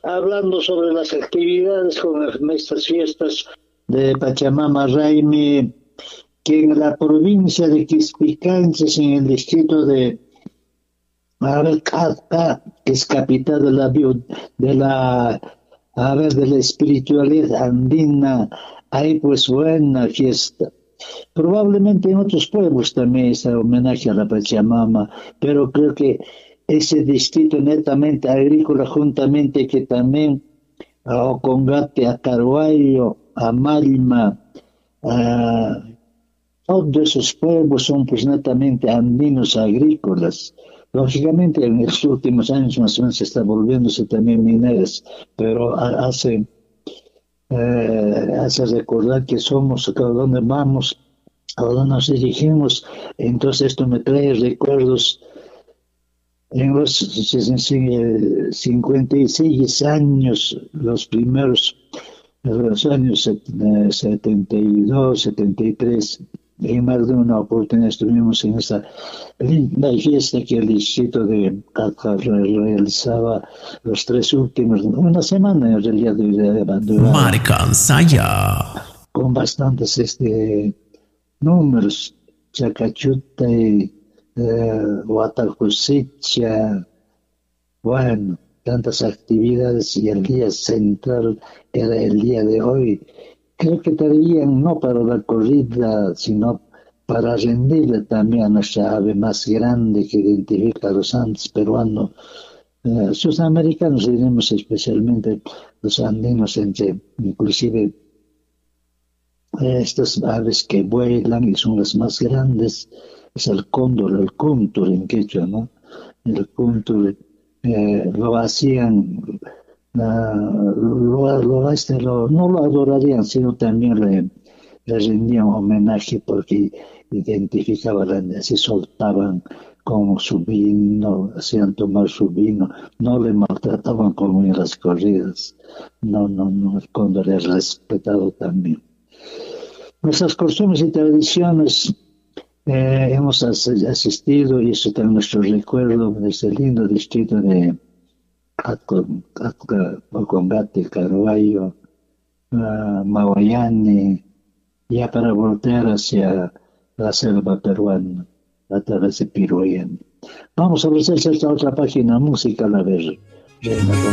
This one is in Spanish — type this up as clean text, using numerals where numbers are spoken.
hablando sobre las actividades con estas fiestas de Pachamama Raimi, que en la provincia de Quispicanches, en el distrito de Arcata, que es capital de de la espiritualidad andina, hay pues buena fiesta. Probablemente en otros pueblos también está homenaje a la Pachamama, pero creo que ese distrito netamente agrícola, juntamente que también a Ocongate, a Carhuayo, a Malma, a todos esos pueblos son pues netamente andinos agrícolas. Lógicamente en los últimos años más o menos se está volviéndose también mineras, pero hace recordar que somos, a donde vamos, a donde nos dirigimos. Entonces esto me trae recuerdos en los 56 años, los años 72, 73, en más de una oportunidad estuvimos en esa linda fiesta que el distrito de Caca realizaba los tres últimos, una semana en realidad duraba, Marcan Saya. con bastantes números, Chacachuta y Huatacusicha, bueno, tantas actividades y el día central era el día de hoy. Creo que traían no para la corrida, sino para rendirle también a nuestra ave más grande que identifica a los Andes peruanos, sus americanos, diremos especialmente los andinos, inclusive estas aves que vuelan y son las más grandes, es el cóndor, el cóntur en quechua, ¿no? El cóntur lo hacían, no lo adorarían, sino también le rendían homenaje porque identificaban, así soltaban como su vino, hacían tomar su vino, no le maltrataban como en las corridas, no, el cóndor es respetado también. Nuestras costumbres y tradiciones hemos asistido, y eso está en nuestro recuerdo, de ese lindo distrito de Ocongate, Carhuayo, Mawayani, ya para voltear hacia la selva peruana, a través de Piruayán. Vamos a ver esta otra página, música a la vez.